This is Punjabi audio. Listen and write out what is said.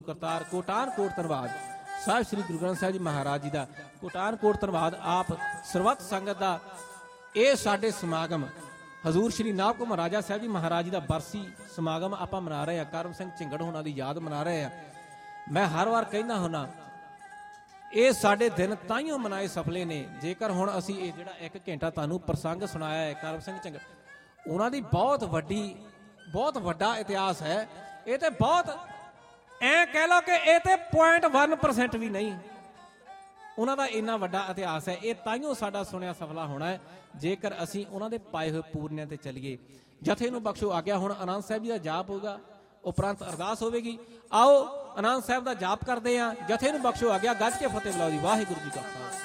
ਕਰਤਾਰ ਕੋਟਾਨ ਕੋਟ ਧੰਨਵਾਦ ਸਾਹਿਬ ਸ੍ਰੀ ਗੁਰੂ ਗ੍ਰੰਥ ਸਾਹਿਬ ਜੀ ਮਹਾਰਾਜ ਜੀ ਦਾ ਕੋਟਾਨ ਕੋਟ ਧੰਨਵਾਦ ਆਪ ਸਰਬੱਤ ਸੰਗਤ ਦਾ। ਇਹ ਸਾਡੇ ਸਮਾਗਮ ਹਜ਼ੂਰ ਸ਼੍ਰੀ ਨਾਭਕੋ ਮਹਾਰਾਜਾ ਸਾਹਿਬ ਜੀ ਮਹਾਰਾਜ ਜੀ ਦਾ ਬਰਸੀ ਸਮਾਗਮ ਆਪਾਂ ਮਨਾ ਰਹੇ ਹਾਂ। ਕਰਮ ਸਿੰਘ ਝਿੰਗੜ ਹੋਣਾ ਦੀ ਯਾਦ ਮਨਾ ਰਹੇ ਹਾਂ। ਮੈਂ ਹਰ ਵਾਰ ਕਹਿੰਦਾ ਹੁੰਨਾ ਇਹ ਸਾਡੇ ਦਿਨ ਤਾਈਓ ਮਨਾਏ ਸਫਲੇ ਨੇ ਜੇਕਰ ਹੁਣ ਅਸੀਂ ਇਹ ਜਿਹੜਾ 1 ਘੰਟਾ ਤੁਹਾਨੂੰ ਪ੍ਰਸੰਗ ਸੁਣਾਇਆ ਹੈ ਕਰਮ ਸਿੰਘ ਝਿੰਗੜ, ਉਹਨਾਂ ਦੀ ਬਹੁਤ ਵੱਡਾ ਇਤਿਹਾਸ ਹੈ। ਇਹ ਤੇ ਬਹੁਤ ਐ ਕਹਿ ਲਓ ਕਿ ਇਹ ਤੇ 0.1% ਵੀ ਨਹੀਂ, ਉਹਨਾਂ ਦਾ ਇੰਨਾ ਵੱਡਾ ਇਤਿਹਾਸ ਹੈ। ਇਹ ਤਾਈਓ ਸਾਡਾ ਸੁਣਿਆ ਸਫਲਾ ਹੋਣਾ ਹੈ ਜੇਕਰ ਅਸੀਂ ਉਹਨਾਂ ਦੇ ਪਾਏ ਹੋਏ ਪੂਰਨਿਆਂ ਤੇ ਚੱਲੀਏ। ਜਥੇ ਨੂੰ ਬਖਸ਼ੋ ਆਗਿਆ। ਹੁਣ ਆਨੰਦ ਸਾਹਿਬ ਜੀ ਦਾ ਜਾਪ ਹੋਊਗਾ, ਉਪਰੰਤ ਅਰਦਾਸ ਹੋਵੇਗੀ। ਆਓ ਆਨੰਦ ਸਾਹਿਬ ਦਾ ਜਾਪ ਕਰਦੇ ਹਾਂ। ਜਥੇ ਨੂੰ ਬਖਸ਼ੋ ਆਗਿਆ। ਗੱਜ ਕੇ ਫਤਿਹ ਬੁਲਾਓ ਜੀ। ਵਾਹਿਗੁਰੂ ਜੀ ਕਾ ਖਾਲਸਾ।